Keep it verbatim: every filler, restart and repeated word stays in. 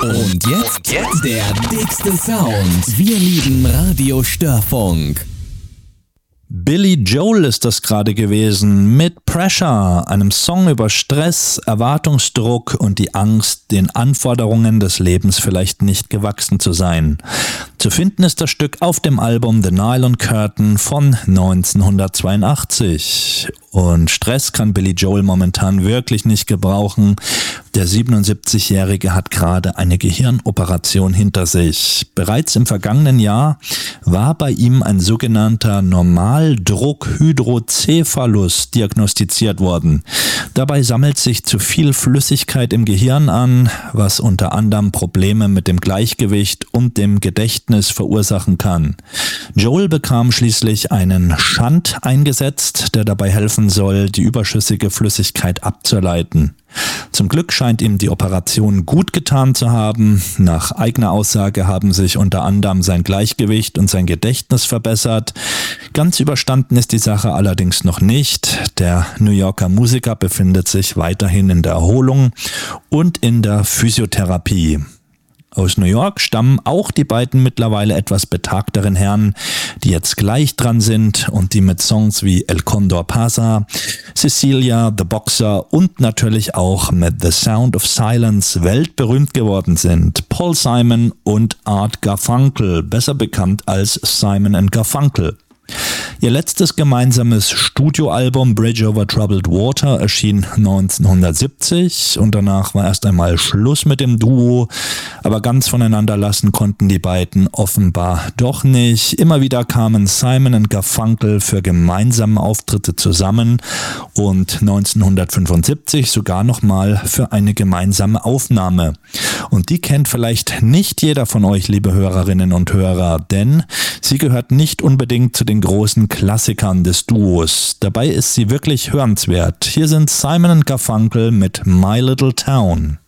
Und jetzt, Und jetzt der dickste Sound. Wir lieben Radio Störfunk. Billy Joel ist das gerade gewesen mit Pressure, einem Song über Stress, Erwartungsdruck und die Angst, den Anforderungen des Lebens vielleicht nicht gewachsen zu sein. Zu finden ist das Stück auf dem Album The Nylon Curtain von neunzehnhundertzweiundachtzig. Und Stress kann Billy Joel momentan wirklich nicht gebrauchen. Der siebenundsiebzigjährige hat gerade eine Gehirnoperation hinter sich. Bereits im vergangenen Jahr war bei ihm ein sogenannter Normaldruckhydrocephalus diagnostiziert worden. Dabei sammelt sich zu viel Flüssigkeit im Gehirn an, was unter anderem Probleme mit dem Gleichgewicht und dem Gedächtnis verursachen kann. Joel bekam schließlich einen Shunt eingesetzt, der dabei helfen soll, die überschüssige Flüssigkeit abzuleiten. Zum Glück scheint ihm die Operation gut getan zu haben. Nach eigener Aussage haben sich unter anderem sein Gleichgewicht und sein Gedächtnis verbessert. Ganz überstanden ist die Sache allerdings noch nicht. Der New Yorker Musiker befindet sich weiterhin in der Erholung und in der Physiotherapie. Aus New York stammen auch die beiden mittlerweile etwas betagteren Herren, die jetzt gleich dran sind und die mit Songs wie El Condor Pasa, Cecilia, The Boxer und natürlich auch mit The Sound of Silence weltberühmt geworden sind. Paul Simon und Art Garfunkel, besser bekannt als Simon and Garfunkel. Ihr letztes gemeinsames Studioalbum Bridge Over Troubled Water erschien neunzehnhundertsiebzig und danach war erst einmal Schluss mit dem Duo, aber ganz voneinander lassen konnten die beiden offenbar doch nicht. Immer wieder kamen Simon und Garfunkel für gemeinsame Auftritte zusammen und neunzehnhundertfünfundsiebzig sogar nochmal für eine gemeinsame Aufnahme. Und die kennt vielleicht nicht jeder von euch, liebe Hörerinnen und Hörer, denn sie gehört nicht unbedingt zu den großen Klassikern des Duos. Dabei ist sie wirklich hörenswert. Hier sind Simon und Garfunkel mit My Little Town.